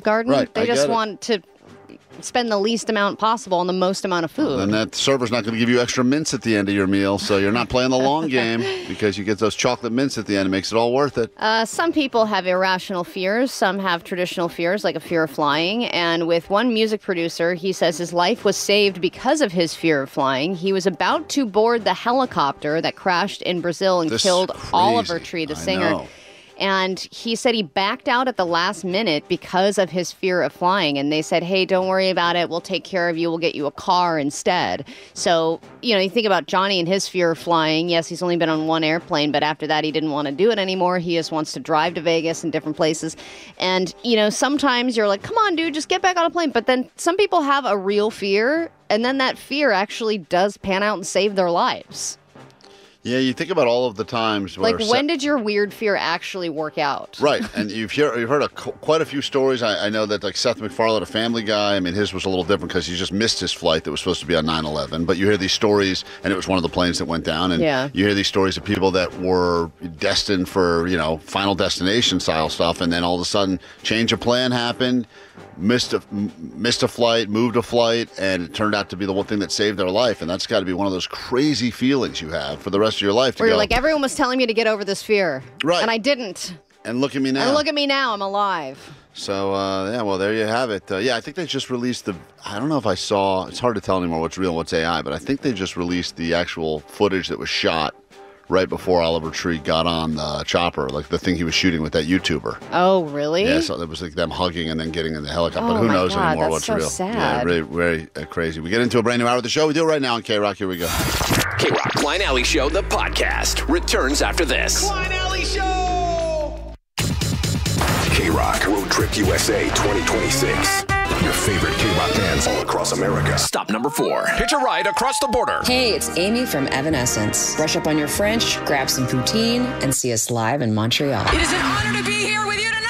Garden. Right, They I just get it. want to spend the least amount possible on the most amount of food. And that server's not going to give you extra mints at the end of your meal, so you're not playing the long game because you get those chocolate mints at the end. It makes it all worth it. Some people have irrational fears. Some have traditional fears, like a fear of flying. And with one music producer, he says his life was saved because of his fear of flying. He was about to board the helicopter that crashed in Brazil and killed Oliver Tree, the singer. know. And he said he backed out at the last minute because of his fear of flying. And they said, hey, don't worry about it. We'll take care of you. We'll get you a car instead. So, you think about Johnny and his fear of flying. Yes, he's only been on one airplane, but after that, he didn't want to do it anymore. He just wants to drive to Vegas and different places. And, sometimes you're like, come on, dude, just get back on a plane. But then some people have a real fear, and then that fear actually does pan out and save their lives. Yeah, you think about all of the times where... Like, when did your weird fear actually work out? Right, and you've heard quite a few stories. I know that, like, Seth MacFarlane, a Family Guy, I mean, his was a little different because he just missed his flight that was supposed to be on 9/11. But you hear these stories, and it was one of the planes that went down, and you hear these stories of people that were destined for, Final Destination style stuff, and then all of a sudden, change of plan happened, missed a flight, moved a flight, and it turned out to be the one thing that saved their life. And that's got to be one of those crazy feelings you have for the rest of your life. Where you're like, everyone was telling me to get over this fear. Right. And I didn't. And look at me now. And look at me now. I'm alive. So, well, there you have it. I think they just released I don't know if I saw, it's hard to tell anymore what's real and what's AI, but I think they just released the actual footage that was shot right before Oliver Tree got on the chopper, like the thing he was shooting with that YouTuber. Oh, really? Yeah, so it was like them hugging and then getting in the helicopter. Oh, but who knows God, anymore that's what's so real. sad. Yeah, very, very crazy. We get into a brand new hour of the show. We do it right now on K-Rock. Here we go. K-Rock Klein Alley Show, the podcast, returns after this. Klein Alley Show! K-Rock Road Trip USA 2026. Your favorite K-Rock bands all across America. Stop number 4. Hitch a ride across the border. Hey, it's Amy from Evanescence. Brush up on your French, grab some poutine, and see us live in Montreal. It is an honor to be here with you tonight.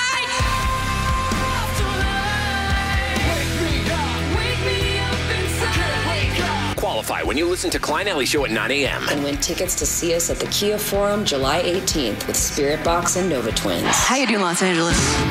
Qualify when you listen to Klein Alley Show at 9 a.m. And win tickets to see us at the Kia Forum July 18th with Spirit Box and Nova Twins. How you doing, Los Angeles?